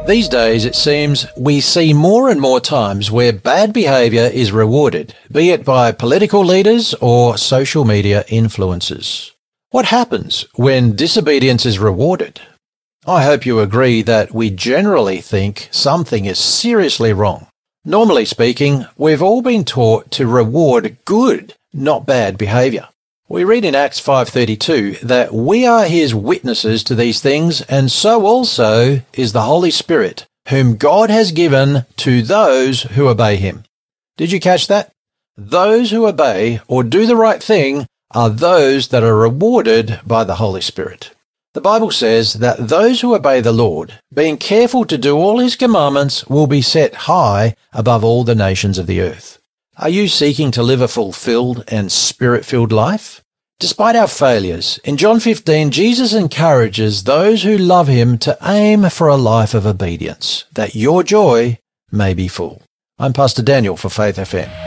These days, it seems we see more and more times where bad behaviour is rewarded, be it by political leaders or social media influencers. What happens when disobedience is rewarded? I hope you agree that we generally think something is seriously wrong. Normally speaking, we've all been taught to reward good, not bad behaviour. We read in Acts 5:32 that we are his witnesses to these things, and so also is the Holy Spirit, whom God has given to those who obey him. Did you catch that? Those who obey or do the right thing are those that are rewarded by the Holy Spirit. The Bible says that those who obey the Lord, being careful to do all his commandments, will be set high above all the nations of the earth. Are you seeking to live a fulfilled and spirit-filled life? Despite our failures, in John 15, Jesus encourages those who love him to aim for a life of obedience, that your joy may be full. I'm Pastor Daniel for Faith FM.